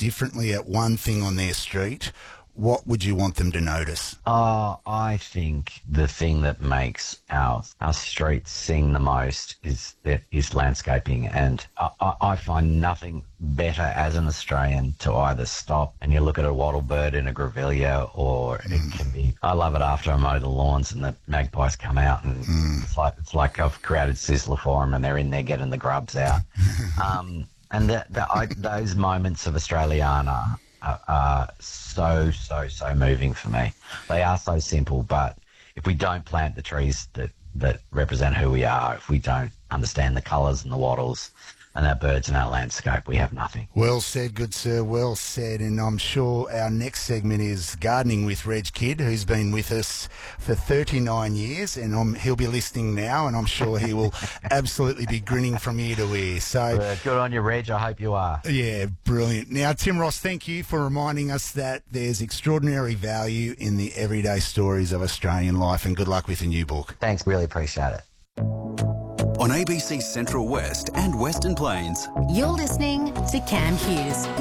differently at one thing on their street, what would you want them to notice? I think the thing that makes our streets sing the most is landscaping, and I find nothing better as an Australian to either stop and you look at a wattle bird in a grevillea, or it can be, I love it after I mow the lawns and the magpies come out and it's like I've created Sizzler for them and they're in there getting the grubs out. And those moments of Australiana are so moving for me. They are so simple, but if we don't plant the trees that represent who we are, if we don't understand the colours and the wattles and our birds and our landscape, we have nothing. Well said, good sir, well said. And I'm sure our next segment is Gardening with Reg Kidd, who's been with us for 39 years, and he'll be listening now, and I'm sure he will absolutely be grinning from ear to ear. So good on you, Reg. I hope you are. Yeah, brilliant. Now, Tim Ross, thank you for reminding us that there's extraordinary value in the everyday stories of Australian life, and good luck with the new book. Thanks, really appreciate it. On ABC Central West and Western Plains. You're listening to Cam Hughes.